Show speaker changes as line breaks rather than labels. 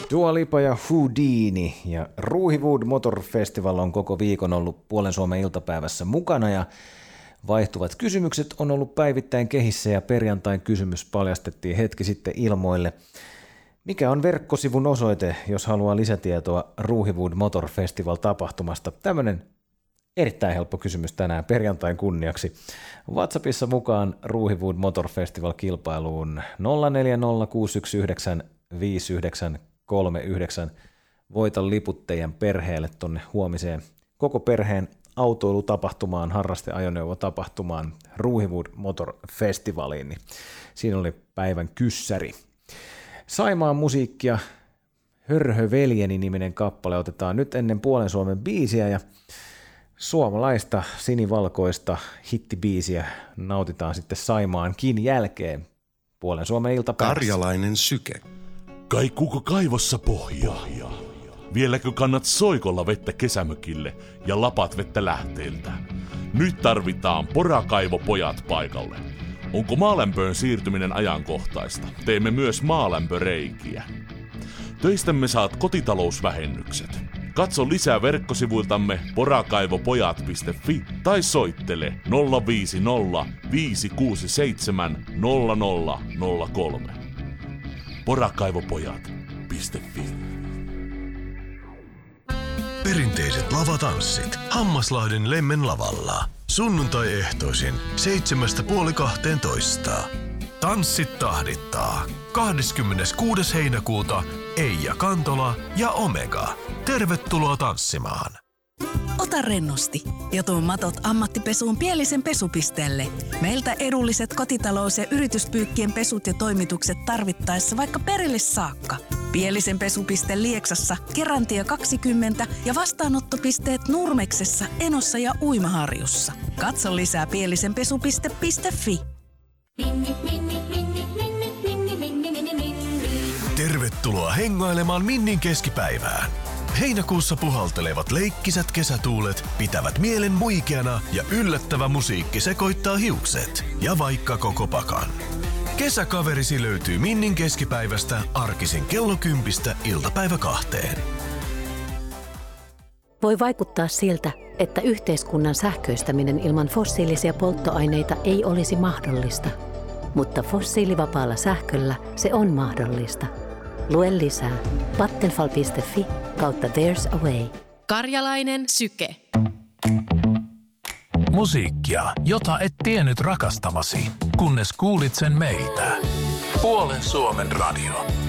Dua Lipa ja Houdini ja Ruuhiwood Motor Festival on koko viikon ollut Puolen Suomen iltapäivässä mukana ja vaihtuvat kysymykset on ollut päivittäin kehissä ja perjantain kysymys paljastettiin hetki sitten ilmoille. Mikä on verkkosivun osoite, jos haluaa lisätietoa Ruuhiwood Motor Festival -tapahtumasta? Tämmöinen erittäin helppo kysymys tänään perjantain kunniaksi. WhatsAppissa mukaan Ruuhiwood Motor Festival -kilpailuun 0406195939. Voita liput teidän perheelle tonne huomiseen koko perheen autoilutapahtumaan, harrasteajoneuvotapahtumaan, Ruuhiwood Motor Festivaliin. Niin siinä oli päivän kyssäri. Saimaan musiikkia, Hörhö veljeni -niminen kappale otetaan nyt ennen Puolen Suomen biisiä ja suomalaista sinivalkoista hittibiisiä nautitaan sitten Saimaankin jälkeen Puolen Suomen iltapäivässä.
Karjalainen syke.
Kaikuuko kaivossa pohjaa? Vieläkö kannat soikolla vettä kesämökille ja lapat vettä lähteiltä? Nyt tarvitaan porakaivopojat paikalle. Onko maalämpöön siirtyminen ajankohtaista? Teemme myös maalämpöreikiä. Töistämme saat kotitalousvähennykset. Katso lisää verkkosivuiltamme porakaivopojat.fi tai soittele 050 567 0003. Porakaivopojat.fi.
Perinteiset lavatanssit Hammaslahden Lemmen lavalla. Sunnuntai-ehtoisin 7:30–12. Tanssit tahdittaa. 26. heinäkuuta Eija Kantola ja Omega. Tervetuloa tanssimaan.
Ota rennosti ja tuo matot ammattipesuun Pielisen pesupisteelle. Meiltä edulliset kotitalous- ja yrityspyykkien pesut ja toimitukset tarvittaessa vaikka perille saakka. Pielisen pesupiste Lieksassa, Kerantie 20 ja vastaanottopisteet Nurmeksessa, Enossa ja Uimaharjussa. Katso lisää pielisenpesupiste.fi.
Tervetuloa hengailemaan Minnin keskipäivään. Heinäkuussa puhaltelevat leikkisät kesätuulet pitävät mielen muikeana ja yllättävä musiikki sekoittaa hiukset ja vaikka koko pakan. Kesäkaverisi löytyy Minnin keskipäivästä arkisin kello 10 iltapäivä 2.
Voi vaikuttaa siltä, että yhteiskunnan sähköistäminen ilman fossiilisia polttoaineita ei olisi mahdollista. Mutta fossiilivapaalla sähköllä se on mahdollista. Lue lisää vattenfall.fi/there's a way.
Karjalainen syke.
Musiikkia, jota et tiennyt rakastavasi, kunnes kuulit sen meiltä. Puolen Suomen radio.